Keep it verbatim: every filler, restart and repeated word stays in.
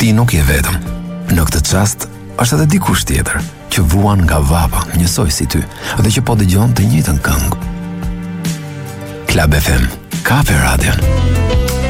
Ti nuk je vetëm. Në këtë çast është edhe dikush tjetër që vuan nga vapa, njësoj si ty, dhe që po dëgjon të njëjtën këngë. Club F M, Kafe Radio.